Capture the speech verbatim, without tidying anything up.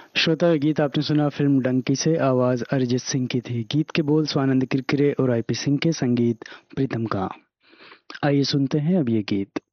श्रोता, गीत आपने सुना फिल्म डंकी से। आवाज अरिजीत सिंह की थी। गीत के बोल स्वानंद किरकिरे और आईपी सिंह के, संगीत प्रीतम का। आइए सुनते हैं अब ये गीत।